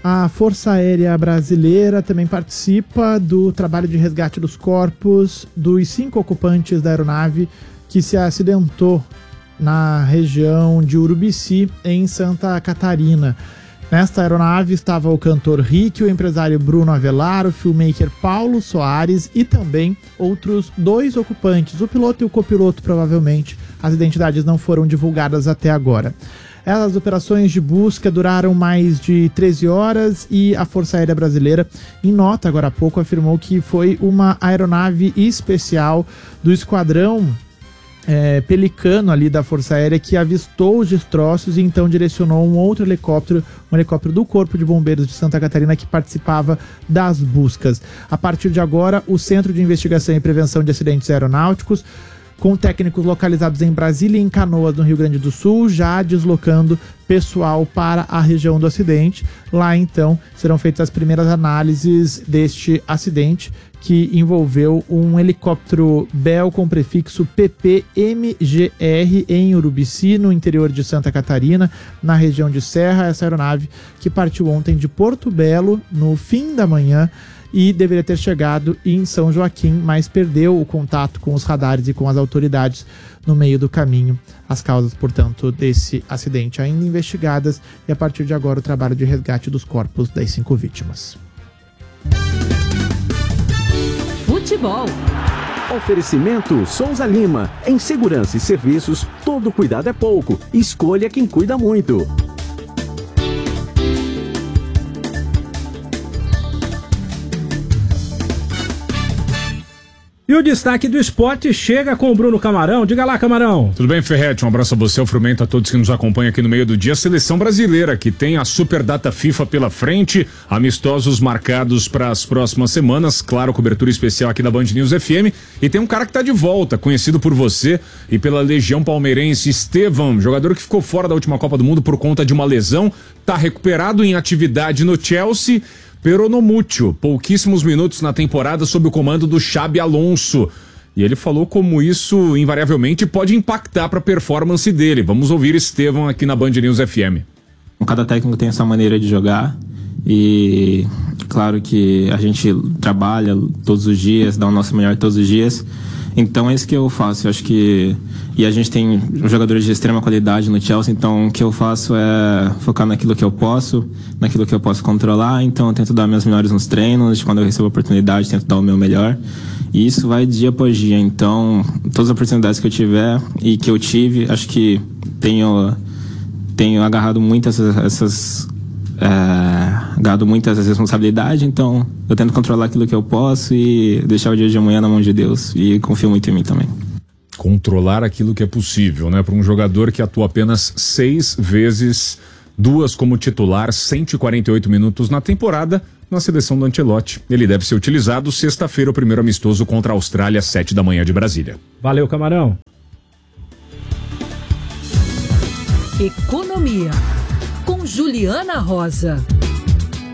A Força Aérea Brasileira também participa do trabalho de resgate dos corpos dos 5 ocupantes da aeronave que se acidentou na região de Urubici, em Santa Catarina. Nesta aeronave estava o cantor Rick, o empresário Bruno Avelar, o filmmaker Paulo Soares e também outros 2 ocupantes, o piloto e o copiloto provavelmente. As identidades não foram divulgadas até agora. As operações de busca duraram mais de 13 horas e a Força Aérea Brasileira, em nota agora há pouco, afirmou que foi uma aeronave especial do esquadrão Pelicano ali da Força Aérea que avistou os destroços e então direcionou um outro helicóptero, um helicóptero do Corpo de Bombeiros de Santa Catarina que participava das buscas. A partir de agora, o Centro de Investigação e Prevenção de Acidentes Aeronáuticos, com técnicos localizados em Brasília e em Canoas, no Rio Grande do Sul, já deslocando pessoal para a região do acidente. Lá, então, serão feitas as primeiras análises deste acidente, que envolveu um helicóptero Bell com prefixo PPMGR em Urubici, no interior de Santa Catarina, na região de Serra. Essa aeronave que partiu ontem de Porto Belo, no fim da manhã, e deveria ter chegado em São Joaquim, mas perdeu o contato com os radares e com as autoridades no meio do caminho. As causas, portanto, desse acidente ainda investigadas e a partir de agora o trabalho de resgate dos corpos das 5 vítimas. Futebol. Oferecimento Souza Lima. Em segurança e serviços, todo cuidado é pouco. Escolha quem cuida muito. E o destaque do esporte chega com o Bruno Camarão. Diga lá, Camarão. Tudo bem, Ferretti? Um abraço a você, ao Frumento, a todos que nos acompanham aqui no meio do dia. A seleção brasileira, que tem a Super Data FIFA pela frente, amistosos marcados para as próximas semanas. Claro, cobertura especial aqui da Band News FM. E tem um cara que tá de volta, conhecido por você e pela Legião Palmeirense, Estevão, jogador que ficou fora da última Copa do Mundo por conta de uma lesão, tá recuperado em atividade no Chelsea. Peronomútil, pouquíssimos minutos na temporada sob o comando do Xabi Alonso. E ele falou como isso invariavelmente pode impactar para a performance dele. Vamos ouvir Estevão aqui na Band News FM. Cada técnico tem essa maneira de jogar e claro que a gente trabalha todos os dias, dá o nosso melhor todos os dias. Então é isso que eu faço, eu acho que... E a gente tem jogadores de extrema qualidade no Chelsea, então o que eu faço é focar naquilo que eu posso controlar, então eu tento dar minhas melhores nos treinos, quando eu recebo a oportunidade, tento dar o meu melhor. E isso vai dia após dia, então todas as oportunidades que eu tiver e que eu tive, acho que tenho agarrado muito essas responsabilidades, então eu tento controlar aquilo que eu posso e deixar o dia de amanhã na mão de Deus, e confio muito em mim também. Controlar aquilo que é possível, né? Para um jogador que atua apenas 6 vezes, 2 como titular, 148 minutos na temporada, na seleção do Ancelotti. Ele deve ser utilizado sexta-feira, o primeiro amistoso contra a Austrália, 7 da manhã de Brasília. Valeu, Camarão. Economia, com Juliana Rosa.